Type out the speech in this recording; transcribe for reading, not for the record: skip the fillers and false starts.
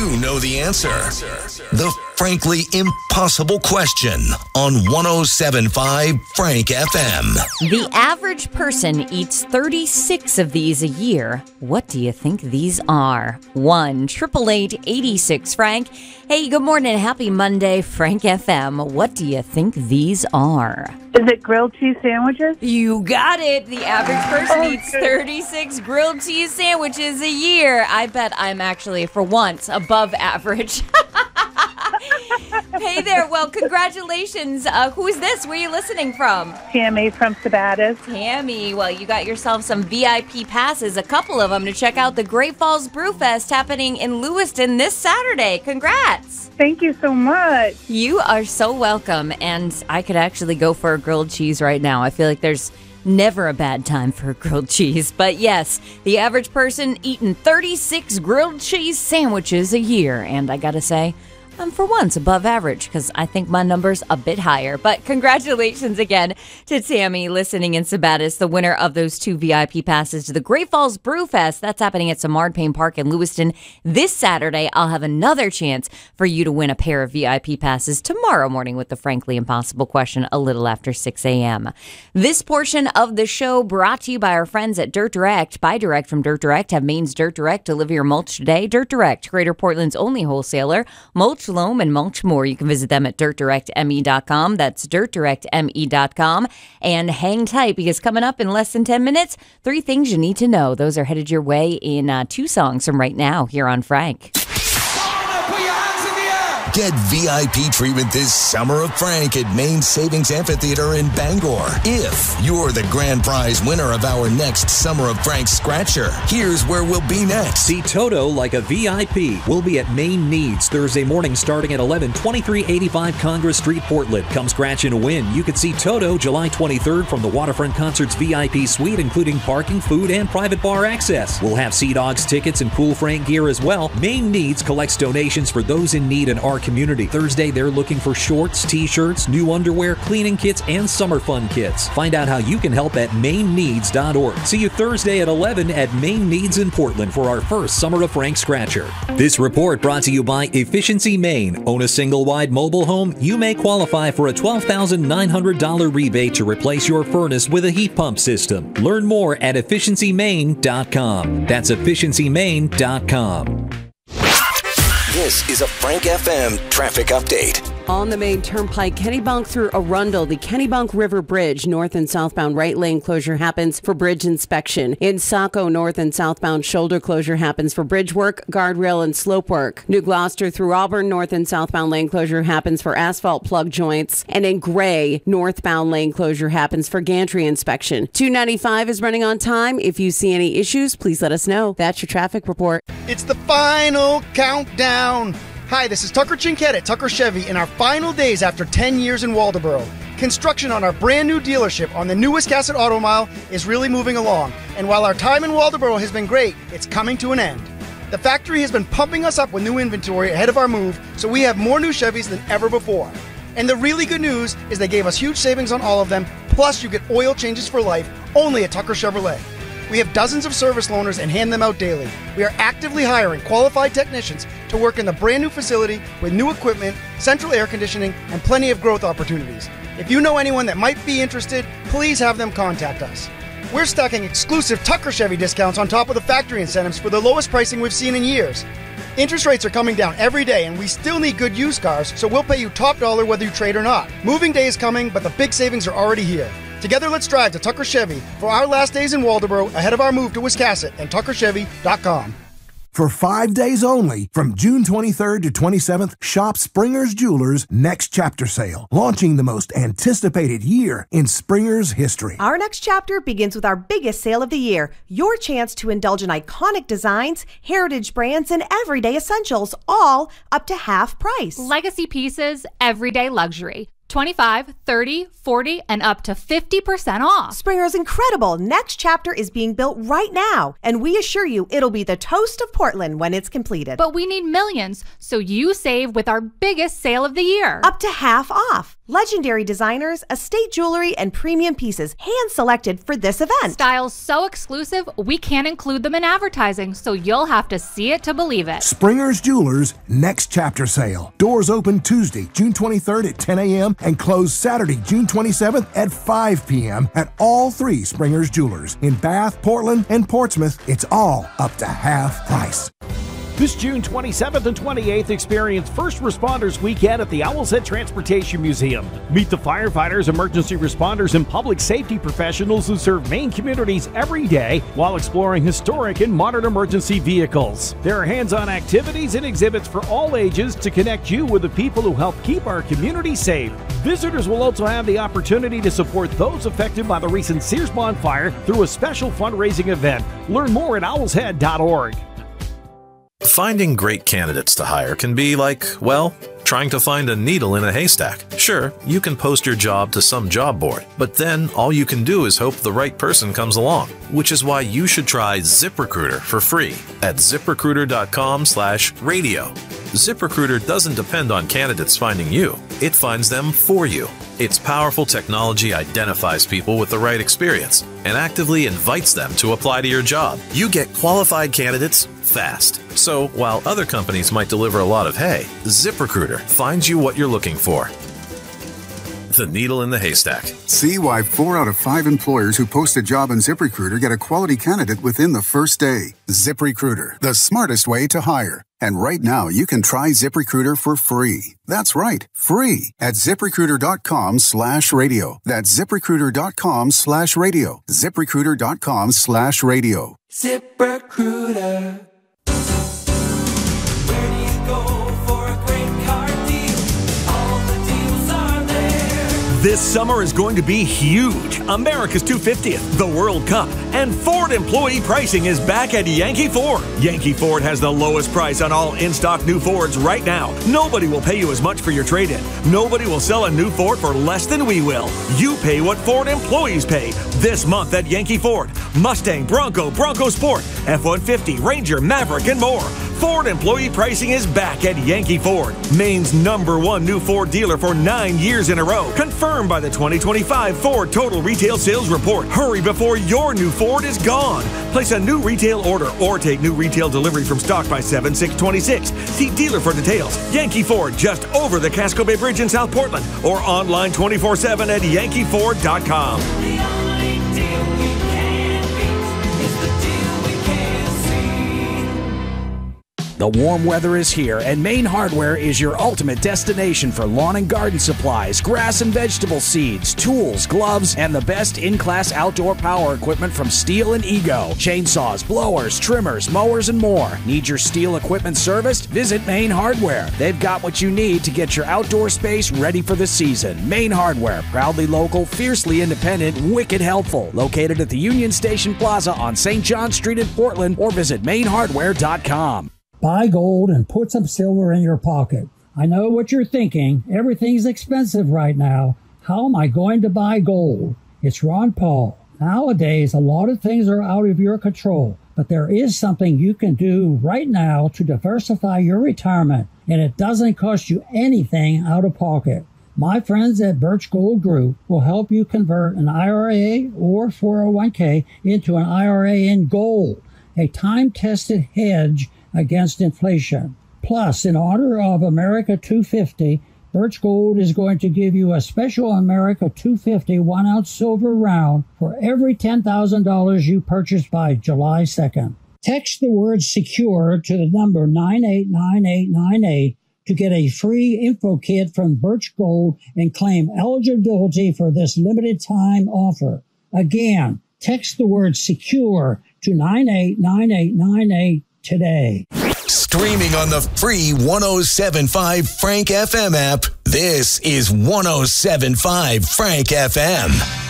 you know the answer. The frankly impossible question on 107.5 Frank FM. The average person eats 36 of these a year. What do you think these are? 1-888-86 Frank. Hey, good morning. Happy Monday, Frank FM. What do you think these are? Is it grilled cheese sandwiches? You got it. The average person eats 36 grilled cheese sandwiches a year. I bet I'm actually, for once, above average. Hey there. Well, congratulations. Who is this? Where are you listening from? Tammy from Sabatis. Tammy, well, you got yourself some VIP passes, a couple of them, to check out the Great Falls Brewfest happening in Lewiston this Saturday. Congrats. Thank you so much. You are so welcome. And I could actually go for a grilled cheese right now. I feel like there's never a bad time for a grilled cheese. But yes, the average person eating 36 grilled cheese sandwiches a year. And I gotta say, I'm for once above average because I think my number's a bit higher. But congratulations again to Tammy listening in Sabatis, the winner of those 2 VIP passes to the Great Falls Brewfest. That's happening at Samard Payne Park in Lewiston this Saturday. I'll have another chance for you to win a pair of VIP passes tomorrow morning with the Frankly Impossible question a little after 6 a.m. This portion of the show brought to you by our friends at Dirt Direct. Buy direct from Dirt Direct. Have Maine's Dirt Direct deliver your mulch today. Dirt Direct, Greater Portland's only wholesaler. Mulch, loam, and mulch more. You can visit them at dirtdirectme.com. That's dirtdirectme.com. And hang tight because coming up in less than 10 minutes, 3 things you need to know. Those are headed your way in 2 songs from right now here on Frank. Get VIP treatment this summer of Frank at Maine Savings Amphitheater in Bangor. If you're the grand prize winner of our next Summer of Frank Scratcher, here's where we'll be next. See Toto like a VIP. We'll be at Maine Needs Thursday morning starting at 11, 2385 Congress Street, Portland. Come scratch and win. You can see Toto July 23rd from the Waterfront Concerts VIP suite, including parking, food, and private bar access. We'll have Sea Dogs tickets and Cool Frank gear as well. Maine Needs collects donations for those in need in our community. Thursday, they're looking for shorts, t-shirts, new underwear, cleaning kits, and summer fun kits. Find out how you can help at mainneeds.org. See you Thursday at 11 at Maine Needs in Portland for our first Summer of Frank Scratcher. This report brought to you by Efficiency Maine. Own a single-wide mobile home? You may qualify for a $12,900 rebate to replace your furnace with a heat pump system. Learn more at efficiencymaine.com. That's efficiencymaine.com. This is a Frank FM traffic update. On the main turnpike, Kennebunk through Arundel, the Kennebunk River Bridge, north and southbound right lane closure happens for bridge inspection. In Saco, north and southbound shoulder closure happens for bridge work, guardrail, and slope work. New Gloucester through Auburn, north and southbound lane closure happens for asphalt plug joints. And in Gray, northbound lane closure happens for gantry inspection. 295 is running on time. If you see any issues, please let us know. That's your traffic report. It's the final countdown. Hi, this is Tucker Chinquette at Tucker Chevy in our final days after 10 years in Waldoboro. Construction on our brand new dealership on the new Wiscasset Auto Mile is really moving along. And while our time in Waldoboro has been great, it's coming to an end. The factory has been pumping us up with new inventory ahead of our move, so we have more new Chevys than ever before. And the really good news is they gave us huge savings on all of them, plus you get oil changes for life only at Tucker Chevrolet. We have dozens of service loaners and hand them out daily. We are actively hiring qualified technicians to work in the brand new facility with new equipment, central air conditioning, and plenty of growth opportunities. If you know anyone that might be interested, please have them contact us. We're stacking exclusive Tucker Chevy discounts on top of the factory incentives for the lowest pricing we've seen in years. Interest rates are coming down every day, and we still need good used cars, so we'll pay you top dollar whether you trade or not. Moving day is coming, but the big savings are already here. Together, let's drive to Tucker Chevy for our last days in Waldoboro ahead of our move to Wiscasset and tuckerchevy.com. For 5 days only, from June 23rd to 27th, shop Springer's Jewelers' Next Chapter Sale, launching the most anticipated year in Springer's history. Our next chapter begins with our biggest sale of the year, your chance to indulge in iconic designs, heritage brands, and everyday essentials, all up to half price. Legacy pieces, everyday luxury. 25, 30, 40, and up to 50% off. Springer's incredible next chapter is being built right now, and we assure you it'll be the toast of Portland when it's completed. But we need millions, so you save with our biggest sale of the year. Up to half off. Legendary designers, estate jewelry, and premium pieces hand-selected for this event. Styles so exclusive, we can't include them in advertising, so you'll have to see it to believe it. Springer's Jewelers Next Chapter Sale. Doors open Tuesday, June 23rd at 10 a.m. and close Saturday, June 27th at 5 p.m. at all three Springer's Jewelers. In Bath, Portland, and Portsmouth, it's all up to half price. This June 27th and 28th, experience First Responders Weekend at the Owl's Head Transportation Museum. Meet the firefighters, emergency responders, and public safety professionals who serve Maine communities every day while exploring historic and modern emergency vehicles. There are hands-on activities and exhibits for all ages to connect you with the people who help keep our community safe. Visitors will also have the opportunity to support those affected by the recent Sears bonfire through a special fundraising event. Learn more at owlshead.org. Finding great candidates to hire can be like, well, trying to find a needle in a haystack. Sure, you can post your job to some job board, but then all you can do is hope the right person comes along, which is why you should try ZipRecruiter for free at ZipRecruiter.com/radio. ZipRecruiter doesn't depend on candidates finding you. It finds them for you. Its powerful technology identifies people with the right experience and actively invites them to apply to your job. You get qualified candidates fast. So while other companies might deliver a lot of hay, ZipRecruiter finds you what you're looking for. The needle in the haystack. See why 4 out of 5 employers who post a job on ZipRecruiter get a quality candidate within the first day. ZipRecruiter, the smartest way to hire. And right now, you can try ZipRecruiter for free. That's right, free at ZipRecruiter.com/radio. That's ZipRecruiter.com/radio. ZipRecruiter.com/radio. ZipRecruiter. Where do you go for a great car deal? All the deals are there. This summer is going to be huge. America's 250th, the World Cup, and Ford employee pricing is back at Yankee Ford. Yankee Ford has the lowest price on all in-stock new Fords right now. Nobody will pay you as much for your trade-in. Nobody will sell a new Ford for less than we will. You pay what Ford employees pay this month at Yankee Ford. Mustang, Bronco, Bronco Sport, F-150, Ranger, Maverick, and more. Ford employee pricing is back at Yankee Ford, Maine's #1 new Ford dealer for 9 years in a row. Confirmed by the 2025 Ford Total Retail Sales Report. Hurry before your new Ford is gone. Place a new retail order or take new retail delivery from stock by 7/6/26. See dealer for details. Yankee Ford, just over the Casco Bay Bridge in South Portland, or online 24/7 at yankeeford.com. The warm weather is here, and Maine Hardware is your ultimate destination for lawn and garden supplies, grass and vegetable seeds, tools, gloves, and the best in-class outdoor power equipment from Steel and Ego. Chainsaws, blowers, trimmers, mowers, and more. Need your Steel equipment serviced? Visit Maine Hardware. They've got what you need to get your outdoor space ready for the season. Maine Hardware, proudly local, fiercely independent, wicked helpful. Located at the Union Station Plaza on St. John Street in Portland, or visit mainhardware.com. Buy gold and put some silver in your pocket. I know what you're thinking. Everything's expensive right now. How am I going to buy gold? It's Ron Paul. Nowadays, a lot of things are out of your control, but there is something you can do right now to diversify your retirement, and it doesn't cost you anything out of pocket. My friends at Birch Gold Group will help you convert an IRA or 401k into an IRA in gold, a time-tested hedge against inflation. Plus, in honor of America 250, Birch Gold is going to give you a special America 250 1-ounce silver round for every $10,000 you purchase by July 2nd. Text the word SECURE to the number 989898 to get a free info kit from Birch Gold and claim eligibility for this limited time offer. Again, text the word SECURE to 989898 today. Streaming on the free 107.5 Frank FM app, this is 107.5 Frank FM.